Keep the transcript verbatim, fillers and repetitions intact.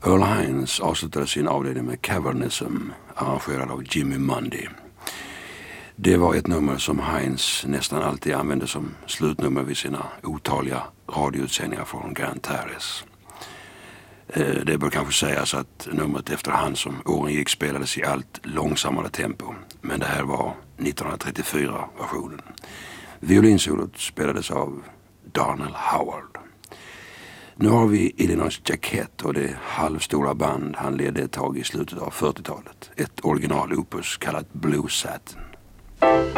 Earl Hines avslutade sin avdelning med Cavernism, arrangerad av Jimmy Mundy. Det var ett nummer som Hines nästan alltid använde som slutnummer vid sina otaliga radioutsändningar från Grand Terrace. Det bör kanske sägas att numret efterhand som åren gick spelades i allt långsammare tempo, men det här var nittonhundratrettiofyra-versionen. Violinsolot spelades av Darnell Howard. Nu har vi Illinois Jacquet och det halvstora band han ledde ett tag i slutet av fyrtiotalet. Ett original opus kallat Blue Satin.